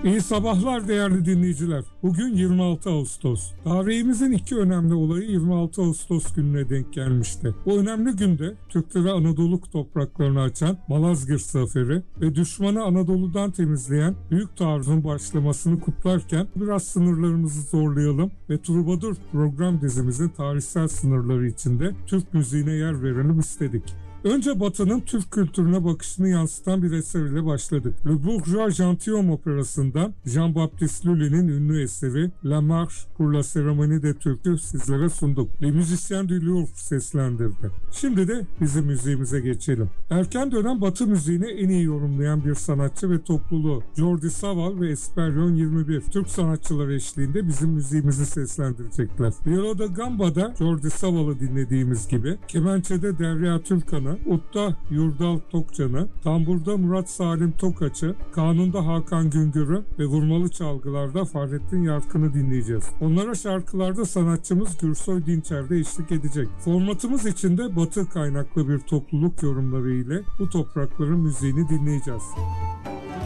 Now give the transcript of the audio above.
İyi sabahlar değerli dinleyiciler. Bugün 26 Ağustos. Tarihimizin iki önemli olayı 26 Ağustos gününe denk gelmişti. Bu önemli günde Türklere Anadolu topraklarını açan Malazgirt Zaferi ve düşmanı Anadolu'dan temizleyen Büyük Taarruz'un başlamasını kutlarken biraz sınırlarımızı zorlayalım ve Trubadur program dizimizin tarihsel sınırları içinde Türk müziğine yer verelim istedik. Önce Batı'nın Türk kültürüne bakışını yansıtan bir eser ile başladık. Le Bourgeois Gentilhomme operasından Jean-Baptiste Lully'nin ünlü eseri La Marche pour la Cérémonie des Turcs sizlere sunduk. Les Musiciens du Louvre seslendirdi. Şimdi de bizim müziğimize geçelim. Erken dönem Batı müziğini en iyi yorumlayan bir sanatçı ve topluluğu Jordi Savall ve Esperion 21 Türk sanatçıları eşliğinde bizim müziğimizi seslendirecekler. Viola da Gamba'da Jordi Savall'ı dinlediğimiz gibi Kemençe'de Derya Türkan'ı, Ut'ta Yurdal Tokcan'ı, Tambur'da Murat Salim Tokaç'ı, Kanun'da Hakan Güngör'ü ve vurmalı çalgılarda Fahrettin Yarkın'ı dinleyeceğiz. Onlara şarkılarda sanatçımız Gürsoy Dinçer de eşlik edecek. Formatımız içinde Batı kaynaklı bir topluluk yorumları ile bu toprakların müziğini dinleyeceğiz.